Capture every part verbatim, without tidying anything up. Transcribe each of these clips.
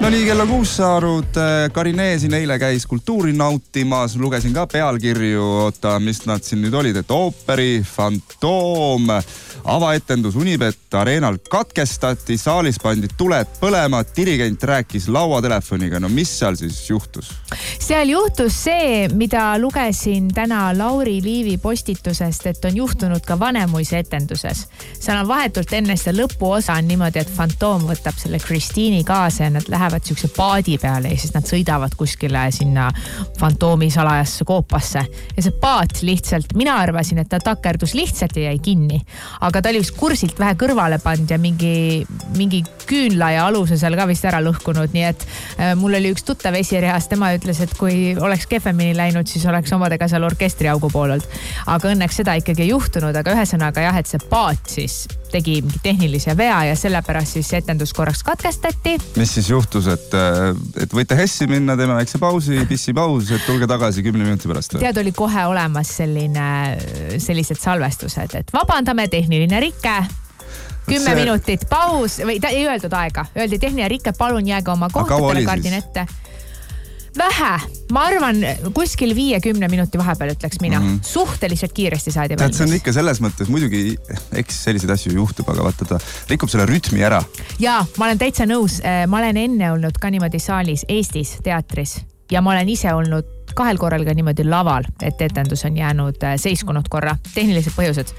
No nii, kella kuus saarud. Karine siin eile käis kultuuri nautimas. Lugesin ka pealkirju, oota, mis nad siin nüüd olid, et ooperi Fantoom, avaetendus Unibet areenal katkestati, saalis pandi tuled põlema, dirigent rääkis lauatelefoniga. No mis seal siis juhtus? Seal juhtus see, mida lugesin täna Lauri Liivi postitusest, et on juhtunud ka Vanemuise etenduses. Seal on vahetult enne seda lõpuosa on niimoodi, et Fantoom võtab selle Kristiini kaasa ja nad lähevad siukse paadi peale ja siis nad sõidavad kuskile sinna Fantoomi salajasse koopasse. Ja see paat lihtsalt, mina arvasin, et ta takerdus lihtsalt ja jäi kinni. Aga ta oli vist kursilt vähe kõrvale pand ja mingi, mingi küünla ja aluse seal ka vist ära lõhkunud. Nii et äh, mul oli üks tuttav esireas, tema ütles, et kui oleks kehvemini läinud, siis oleks omadega seal orkestriaugu poolelt. Aga õnneks seda ikkagi ei juhtunud, aga ühesõnaga jah, et see paat siis tegi mingi tehnilise vea ja sellepärast siis etendus korraks katkestati. Mis siis juhtus, et, et võite Hessi minna, teeme väikse pausi, pissi paus, et tulge tagasi kümne minuti pärast? Tead, oli kohe olemas selline, sellised salvestused, et vabandame, tehniline rikke, kümme see... minutit paus, või ta ei öeldud aega, öeldi tehniline rikke, palun jääge oma kohtadele kardin ette. Vähe, ma arvan kuskil viiekümne minuti vahepeal ütleks mina. Mm-hmm. Suhteliselt kiiresti saadi valmis. See on ikka selles mõttes, muidugi eks selliseid asju juhtub, aga vaata ta rikub selle rütmi ära. Jaa, ma olen täitsa nõus. Ma olen enne olnud ka niimoodi saalis Eestis teatris ja ma olen ise olnud kahel korral ka niimoodi laval, et etendus on jäänud seiskunud korra. Tehnilised põhjused.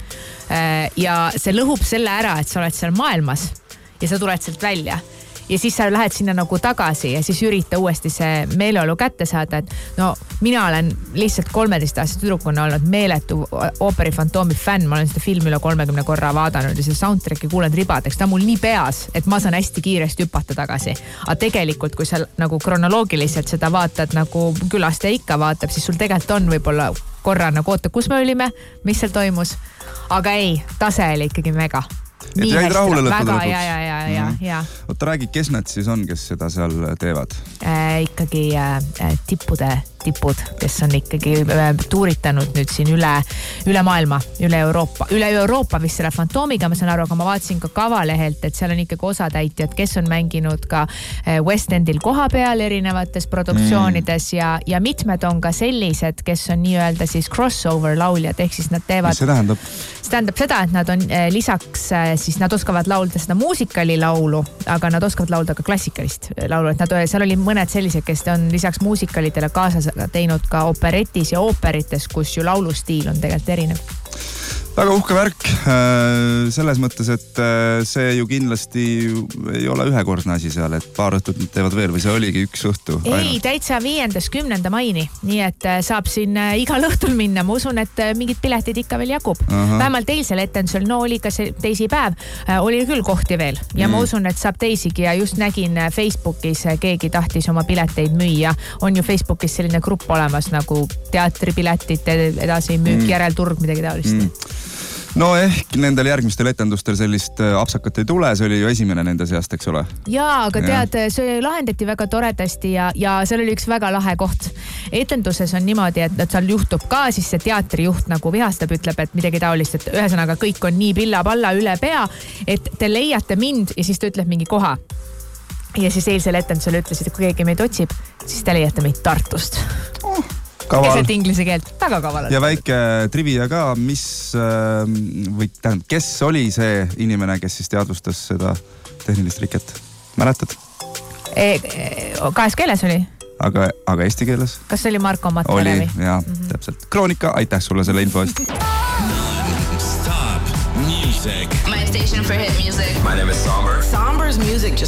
Ja see lõhub selle ära, et sa oled seal maailmas ja sa tuled sealt välja. Ja siis sa lähed sinna nagu tagasi ja siis ürita uuesti see meeleolu kätte saada, et no mina olen lihtsalt kolmeteist aastast tüdrukuna olnud meeletu ooperi Fantoomi fänn, ma olen seda filmi üle kolmekümne korra vaadanud ja see soundtracki kuulen ribadeks, ta on mul nii peas, et ma saan hästi kiiresti hüpata tagasi. Aga tegelikult, kui sa nagu kronoloogiliselt seda vaatad, nagu külastaja ikka vaatab, siis sul tegelikult on võib-olla korra nagu oota, kus me olime, mis seal toimus, aga ei, tase oli ikkagi mega. Et jäid rahule lõppude lõpuks. Ja, ja, ja, ja, ja. Oota, räägi, kes nad siis on, kes seda seal teevad? Äh, ikkagi äh, tippude tipud, kes on ikkagi äh, tuuritanud nüüd siin üle, üle maailma, üle Euroopa. Üle Euroopa vist selle Fantoomiga, ma saan aru, aga ma vaatasin ka kavalehelt, et seal on ikkagi osatäitjad, kes on mänginud ka äh, West Endil koha peal erinevates produktsioonides mm. ja, ja mitmed on ka sellised, kes on nii-öelda siis crossover lauljad, ehk siis nad teevad... Mis see tähendab? See tähendab seda, et nad on äh, lisaks, äh, siis nad oskavad laulda seda muusikali laulu, aga nad oskavad laulda ka klassikalist laulu, et nad, seal oli mõned sellised, kes on lisaks muusikalitele kaasas teinud ka operetis ja ooperites, kus ju laulustiil on tegelikult erinev. Väga uhke värk selles mõttes, et see ju kindlasti ei ole ühekordne asi seal, et paar õhtut nad teevad veel või see oligi üks õhtu? Ei, ainult. Täitsa viiendast kümnenda maini, nii et saab siin igal õhtul minna. Ma usun, et mingid piletid ikka veel jagub. Aha. Vähemalt eilsel etendusel, no oli ka see teisi päev, oli küll kohti veel ja mm. ma usun, et saab teisigi ja just nägin Facebookis keegi tahtis oma pileteid müüa. On ju Facebookis selline grupp olemas nagu teatripiletid, edasi müük, mm. järelturg, midagi taolist. Mm. No ehk nendel järgmistel etendustel sellist apsakat ei tule, see oli ju esimene nende seast, eks ole? Jaa, aga tead, see lahendati väga toredasti ja, ja seal oli üks väga lahe koht. Etenduses on niimoodi, et, et seal juhtub ka, siis see teatrijuht nagu vihastab, ütleb, et midagi taolist, et ühesõnaga kõik on nii pilla-palla üle pea, et te leiate mind ja siis ta ütleb mingi koha. Ja siis eilsel etendusel ütlesid, et kui keegi meid otsib, siis te leiate meid Tartust. Oh. Kaval. Keset inglise keelt, väga kavalad. Ja väike trivia ka, mis või tähendab, kes oli see inimene, kes siis teadvustas seda tehnilist riket? Mäletad? E, kahes keeles oli? Aga, aga eesti keeles? Kas see oli Marko Matterevi? Oli, jaa, mm-hmm. täpselt. Kroonika, aitäh sulle selle info eest. Non-stop music. My station for hit music. My name is Somber. Somber's music just